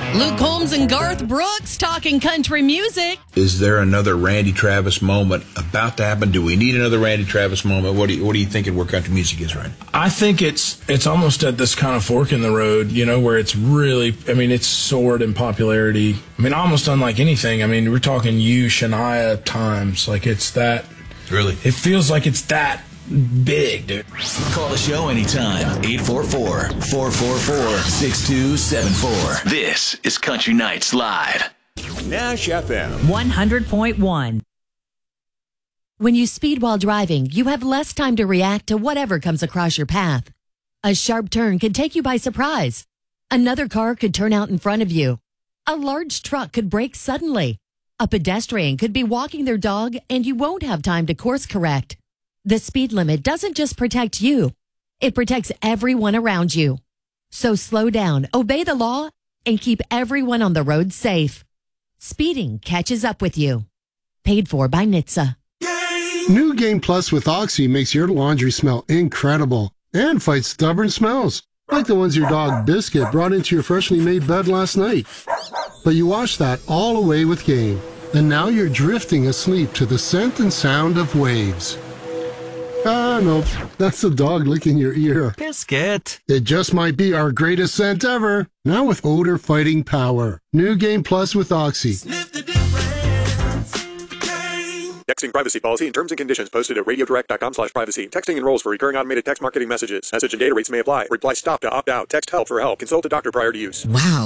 Luke Combs and Garth Brooks talking country music. Is there another Randy Travis moment about to happen? Do we need another Randy Travis moment? What are you thinking where country music is right now? I think it's almost at this kind of fork in the road, where it's really, it's soared in popularity. Almost unlike anything. we're talking Shania times. Like it's that. Really? It feels like it's that big, dude. Call the show anytime. 844-444-6274. This is Country Nights Live. Nash FM 100.1. When you speed while driving, you have less time to react to whatever comes across your path. A sharp turn could take you by surprise. Another car could turn out in front of you. A large truck could brake suddenly. A pedestrian could be walking their dog and you won't have time to course correct. The speed limit doesn't just protect you, it protects everyone around you. So slow down, obey the law, and keep everyone on the road safe. Speeding catches up with you. Paid for by NHTSA. New Game Plus with Oxy makes your laundry smell incredible and fights stubborn smells, like the ones your dog Biscuit brought into your freshly made bed last night. But you washed that all away with Game, and now you're drifting asleep to the scent and sound of waves. Ah, no, that's the dog licking your ear. Biscuit. It just might be our greatest scent ever. Now with odor fighting power. New Game Plus with Oxy. Sniff the difference. Texting privacy policy and terms and conditions posted at radiodirect.com/privacy. Texting enrolls for recurring automated text marketing messages. Message and data rates may apply. Reply STOP to opt out. Text HELP for help. Consult a doctor prior to use. Wow.